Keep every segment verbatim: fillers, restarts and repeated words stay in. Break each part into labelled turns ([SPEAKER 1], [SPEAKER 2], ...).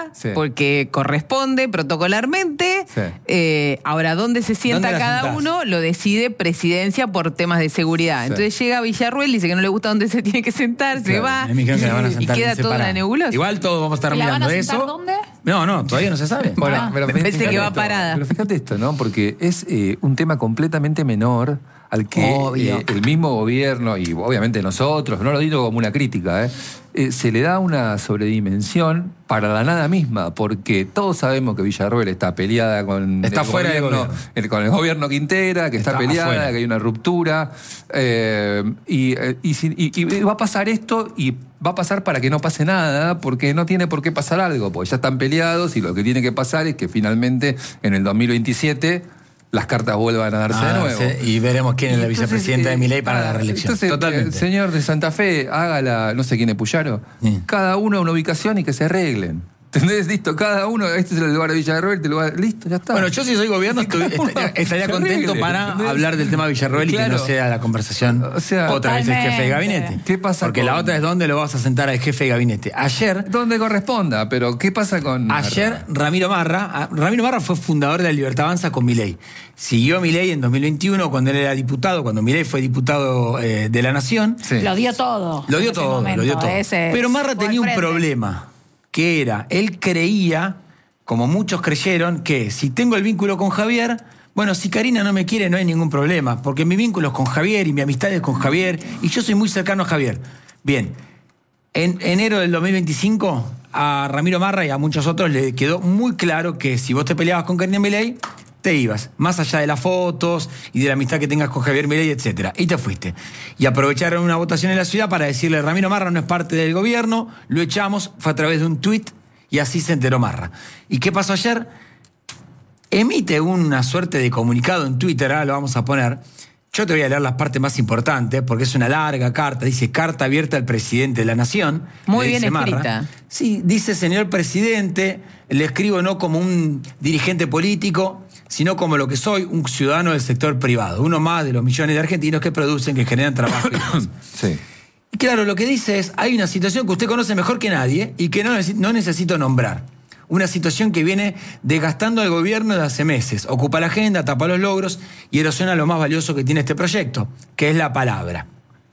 [SPEAKER 1] sí.
[SPEAKER 2] porque corresponde protocolarmente.
[SPEAKER 1] Sí.
[SPEAKER 2] Eh, ahora, ¿dónde se sienta
[SPEAKER 3] ¿Dónde la
[SPEAKER 2] cada
[SPEAKER 3] sentás?
[SPEAKER 2] uno? Lo decide Presidencia por temas de seguridad.
[SPEAKER 1] Sí.
[SPEAKER 2] Entonces llega Villarruel, dice que no le gusta dónde se tiene que sentar, se
[SPEAKER 1] Claro.
[SPEAKER 2] va
[SPEAKER 3] A mí me dijeron que la van a
[SPEAKER 2] y
[SPEAKER 3] sentar
[SPEAKER 2] queda
[SPEAKER 3] bien
[SPEAKER 2] toda
[SPEAKER 3] separada.
[SPEAKER 2] una nebulosa.
[SPEAKER 3] Igual todos vamos a estar
[SPEAKER 4] ¿La van a
[SPEAKER 3] mirando
[SPEAKER 4] sentar
[SPEAKER 3] eso.
[SPEAKER 4] dónde?
[SPEAKER 3] No, no, todavía no se sabe.
[SPEAKER 1] Bueno,
[SPEAKER 4] Ah.
[SPEAKER 1] pero
[SPEAKER 2] Pensé
[SPEAKER 1] fíjate
[SPEAKER 2] que va
[SPEAKER 1] esto,
[SPEAKER 2] parada.
[SPEAKER 1] Pero fíjate esto, ¿no? Porque es eh, un tema completamente menor al que
[SPEAKER 2] Obvio.
[SPEAKER 1] eh, el mismo gobierno, y obviamente nosotros, no lo digo como una crítica, ¿eh? Eh, se le da una sobredimensión para la nada misma, porque todos sabemos que Villarruel está peleada con
[SPEAKER 3] Está
[SPEAKER 1] el
[SPEAKER 3] fuera del
[SPEAKER 1] gobierno,
[SPEAKER 3] gobierno.
[SPEAKER 1] el- con el gobierno Quintera, que está,
[SPEAKER 3] Está
[SPEAKER 1] peleada,
[SPEAKER 3] afuera.
[SPEAKER 1] que hay una ruptura, eh, y, eh, y, si- y- y va a pasar esto y va a pasar para que no pase nada, porque no tiene por qué pasar algo, porque ya están peleados y lo que tiene que pasar es que finalmente en el dos mil veintisiete las cartas vuelvan a darse
[SPEAKER 3] Ah,
[SPEAKER 1] de nuevo.
[SPEAKER 3] sí, y veremos quién es la
[SPEAKER 1] Entonces,
[SPEAKER 3] vicepresidenta de
[SPEAKER 1] eh,
[SPEAKER 3] Milei para
[SPEAKER 1] ah,
[SPEAKER 3] la reelección.
[SPEAKER 1] Entonces,
[SPEAKER 3] Totalmente.
[SPEAKER 1] el señor de Santa Fe haga la, no sé quién es Puyaro,
[SPEAKER 3] Sí.
[SPEAKER 1] cada uno una ubicación y que se arreglen. ¿Entendés? Listo, cada uno, este es el lugar de Villarruel, este lugar, listo, ya está.
[SPEAKER 3] Bueno, yo si soy gobierno estoy- estaría, estaría
[SPEAKER 1] Se
[SPEAKER 3] contento
[SPEAKER 1] arregle,
[SPEAKER 3] para
[SPEAKER 1] ¿entendés?
[SPEAKER 3] hablar del tema Villarruel y que
[SPEAKER 1] Claro.
[SPEAKER 3] no sea la conversación
[SPEAKER 1] O sea,
[SPEAKER 3] otra vez el jefe de
[SPEAKER 4] Totalmente.
[SPEAKER 3] gabinete.
[SPEAKER 1] ¿Qué pasa
[SPEAKER 3] Porque la
[SPEAKER 1] con-
[SPEAKER 3] otra es dónde lo vas a sentar al jefe de gabinete. Ayer,
[SPEAKER 1] Donde corresponda, pero ¿qué pasa con...?
[SPEAKER 3] ayer Ramiro Marra, ah, Ramiro Marra fue fundador de la Libertad Avanza con Milei. Siguió a Milei en dos mil veintiuno cuando él era diputado, cuando Milei fue diputado eh, de la Nación.
[SPEAKER 1] Sí.
[SPEAKER 4] Lo dio todo.
[SPEAKER 3] Lo dio
[SPEAKER 4] en ese
[SPEAKER 3] todo,
[SPEAKER 4] momento,
[SPEAKER 3] lo dio todo.
[SPEAKER 4] ese
[SPEAKER 3] Pero Marra
[SPEAKER 4] fue al
[SPEAKER 3] tenía un
[SPEAKER 4] frente.
[SPEAKER 3] problema, que era, él creía, como muchos creyeron, que si tengo el vínculo con Javier, bueno, si Karina no me quiere no hay ningún problema, porque mi vínculo es con Javier y mi amistad es con Javier, y yo soy muy cercano a Javier. Bien, en enero del dos mil veinticinco, a Ramiro Marra y a muchos otros le quedó muy claro que si vos te peleabas con Karina Milei, te ibas, más allá de las fotos y de la amistad que tengas con Javier Milei, etcétera, y te fuiste. Y aprovecharon una votación en la ciudad para decirle, Ramiro Marra no es parte del gobierno, lo echamos, fue a través de un tuit, y así se enteró Marra. ¿Y qué pasó ayer? Emite una suerte de comunicado en Twitter, ahora lo vamos a poner. Yo te voy a leer las partes más importantes, porque es una larga carta, dice carta abierta al presidente de la Nación.
[SPEAKER 2] Muy
[SPEAKER 3] le
[SPEAKER 2] bien
[SPEAKER 3] dice Marra.
[SPEAKER 2] escrita.
[SPEAKER 3] Sí, dice señor presidente, le escribo no como un dirigente político, sino como lo que soy, un ciudadano del sector privado, uno más de los millones de argentinos que producen, que generan trabajo y demás.
[SPEAKER 1] Sí.
[SPEAKER 3] Y claro, lo que dice es, hay una situación que usted conoce mejor que nadie y que no, necesi- no necesito nombrar. Una situación que viene desgastando al gobierno de hace meses. Ocupa la agenda, tapa los logros y erosiona lo más valioso que tiene este proyecto, que es la palabra.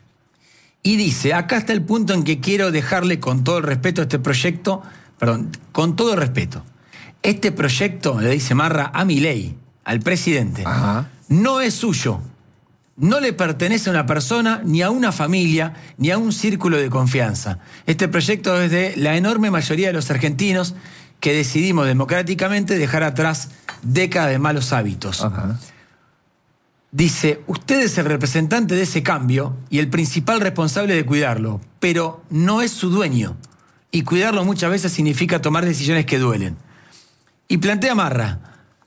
[SPEAKER 3] Y dice, acá está el punto en que quiero dejarle con todo el respeto a este proyecto, perdón, con todo el respeto. Este proyecto, le dice Marra a Milei, al presidente,
[SPEAKER 1] Ajá.
[SPEAKER 3] no es suyo. No le pertenece a una persona, ni a una familia, ni a un círculo de confianza. Este proyecto es de la enorme mayoría de los argentinos que decidimos democráticamente dejar atrás décadas de malos hábitos.
[SPEAKER 1] Ajá.
[SPEAKER 3] Dice, usted es el representante de ese cambio y el principal responsable de cuidarlo, pero no es su dueño. Y cuidarlo muchas veces significa tomar decisiones que duelen. Y plantea Marra,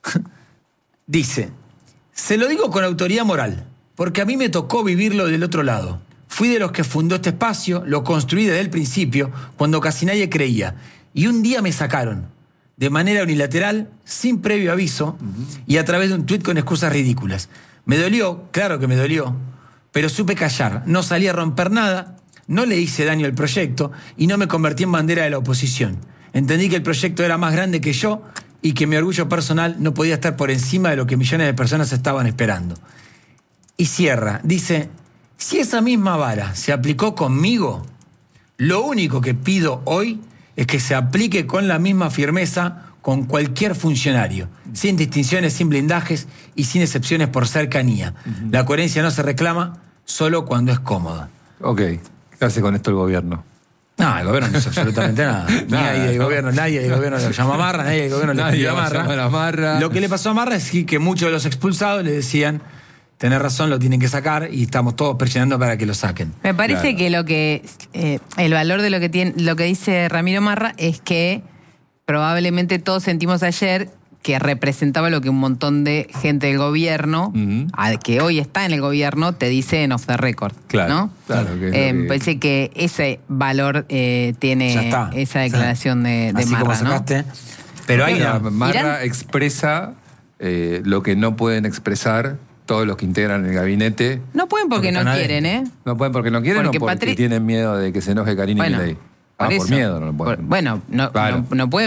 [SPEAKER 3] dice, se lo digo con autoridad moral, porque a mí me tocó vivirlo del otro lado. Fui de los que fundó este espacio, lo construí desde el principio, cuando casi nadie creía. Y un día me sacaron, de manera unilateral, sin previo aviso, y a través de un tuit con excusas ridículas. Me dolió, claro que me dolió, pero supe callar. No salí a romper nada, no le hice daño al proyecto y no me convertí en bandera de la oposición. Entendí que el proyecto era más grande que yo y que mi orgullo personal no podía estar por encima de lo que millones de personas estaban esperando. Y cierra, dice, si esa misma vara se aplicó conmigo, lo único que pido hoy es que se aplique con la misma firmeza con cualquier funcionario, sin distinciones, sin blindajes y sin excepciones por cercanía. Uh-huh. La coherencia no se reclama solo cuando es cómoda.
[SPEAKER 1] Ok, ¿qué hace con esto el gobierno?
[SPEAKER 3] No, el gobierno no hizo absolutamente nada.
[SPEAKER 1] Nada,
[SPEAKER 3] Nadie del
[SPEAKER 1] ¿no?
[SPEAKER 3] gobierno, nadie del gobierno lo llama a Marra, nadie del gobierno le
[SPEAKER 1] Nadie
[SPEAKER 3] escribió a
[SPEAKER 1] va a
[SPEAKER 3] Marra.
[SPEAKER 1] llamar a Marra.
[SPEAKER 3] Lo que le pasó a Marra es que muchos de los expulsados le decían, tenés razón, lo tienen que sacar y estamos todos presionando para que lo saquen.
[SPEAKER 2] Me parece
[SPEAKER 1] Claro.
[SPEAKER 2] que lo que eh, el valor de lo que tiene, lo que dice Ramiro Marra es que probablemente todos sentimos ayer que representaba lo que un montón de gente del gobierno,
[SPEAKER 1] Ujú.
[SPEAKER 2] al que hoy está en el gobierno, te dice en off the record.
[SPEAKER 1] Claro,
[SPEAKER 2] ¿no?
[SPEAKER 1] claro que es
[SPEAKER 2] Eh,
[SPEAKER 1] lo
[SPEAKER 2] me
[SPEAKER 1] que-
[SPEAKER 2] parece que ese valor eh,
[SPEAKER 3] Ya
[SPEAKER 2] tiene
[SPEAKER 3] está.
[SPEAKER 2] esa declaración de, de
[SPEAKER 3] Así
[SPEAKER 2] Marra,
[SPEAKER 3] como
[SPEAKER 2] ¿no?
[SPEAKER 3] sacaste. Pero hay
[SPEAKER 1] Mira,
[SPEAKER 3] una...
[SPEAKER 1] Marra
[SPEAKER 2] Irán-
[SPEAKER 1] expresa eh, lo que no pueden expresar todos los que integran el gabinete.
[SPEAKER 2] No pueden porque,
[SPEAKER 3] Porque
[SPEAKER 2] no
[SPEAKER 3] están
[SPEAKER 2] quieren, ¿eh?
[SPEAKER 1] No pueden porque no quieren
[SPEAKER 2] Porque
[SPEAKER 1] o porque
[SPEAKER 2] Patri-
[SPEAKER 1] tienen miedo de que se enoje Karina
[SPEAKER 2] Bueno,
[SPEAKER 1] Milei. Ah, por
[SPEAKER 2] eso.
[SPEAKER 1] miedo no lo pueden.
[SPEAKER 2] Por- bueno, no,
[SPEAKER 1] Claro.
[SPEAKER 2] no, no pueden